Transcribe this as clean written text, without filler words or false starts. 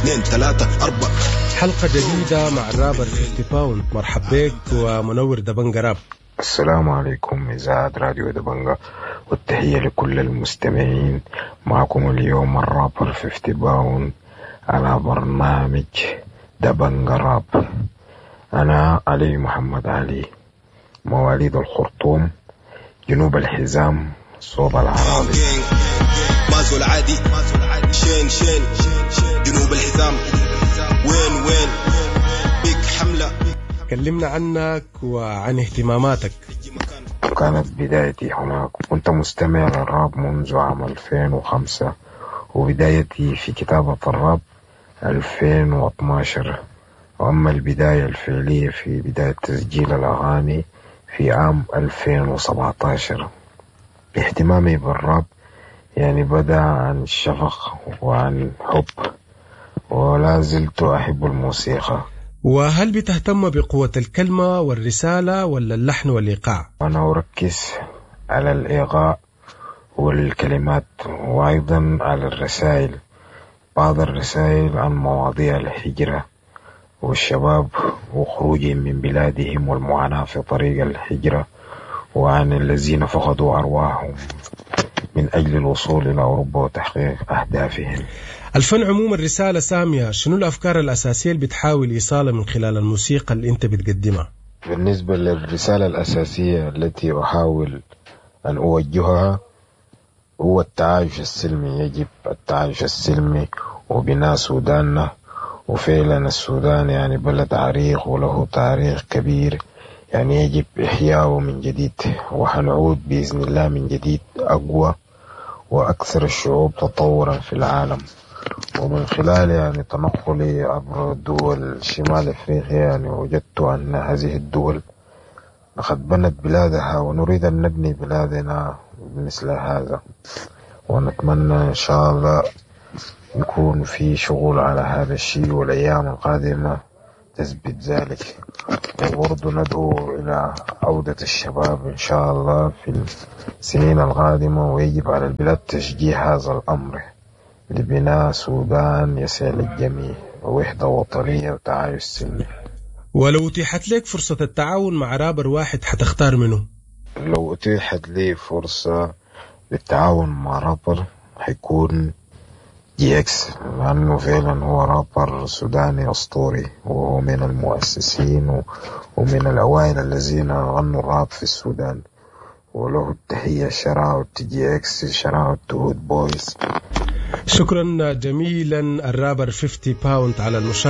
2 3 4. حلقة جديدة مع الرابر 50 باوند. مرحب بك ومنور دبنجة راب. السلام عليكم إذاعة راديو دبنجة، والتحية لكل المستمعين. معكم اليوم الرابر 50 باوند على برنامج دبنجة راب. أنا علي محمد علي، مواليد الخرطوم، جنوب الحزام، صوب العرابي. مازو العادي شين جنوب الحزام، وين بيك حملة. كلمنا عنك وعن اهتماماتك. كانت بدايتي هناك، كنت مستمع للراب منذ عام 2005، وبدايتي في كتابة الراب 2012. وأما البداية الفعلية في بداية تسجيل الأغاني في عام 2017. اهتمامي بالراب يعني بدأ عن شفق وعن حب، ولا زلت أحب الموسيقى. وهل بتهتم بقوة الكلمة والرسالة ولا اللحن والإيقاع؟ أنا أركز على الإيقاع والكلمات، وأيضا على الرسائل. بعض الرسائل عن مواضيع الهجرة والشباب وخروجهم من بلادهم والمعاناة في طريق الهجرة، وعن الذين فقدوا أرواحهم من أجل الوصول إلى أوروبا وتحقيق أهدافهم. الفن عموما رسالة سامية. شنو الأفكار الأساسية اللي بتحاول إيصالها من خلال الموسيقى اللي أنت بتقدمها؟ بالنسبة للرسالة الأساسية التي أحاول أن أوجهها هو التعايش السلمي. يجب التعايش السلمي وبناء سوداننا. وفعلا السودان يعني بلد عريق وله تاريخ كبير، يعني يجب إحياؤه من جديد، وحنعود بإذن الله من جديد أقوى وأكثر الشعوب تطورا في العالم. ومن خلال يعني تنقلي عبر دول شمال أفريقيا يعني وجدت أن هذه الدول لقد بنت بلادها، ونريد أن نبني بلادنا مثل هذا. ونتمنى إن شاء الله يكون في شغل على هذا الشيء، والأيام القادمة تثبت ذلك. وبرضو ندعو إلى عودة الشباب إن شاء الله في السنين القادمة، ويجب على البلاد تشجيع هذا الأمر لبناء سودان يسع للجميع، ووحدة وطنية وتعايش سلمي. ولو أتيحت لك فرصة التعاون مع رابر واحد حتختار منه؟ لو أتيحت لي فرصة للتعاون مع رابر حيكون GX، لأنه فعلا هو رابر سوداني أسطوري، وهو من المؤسسين ومن الأوائل الذين غنوا الراب في السودان. وله التحية شراوت GX، شراوت هود بويز. شكرا جميلا الرابر 50 باوند على المشاركة.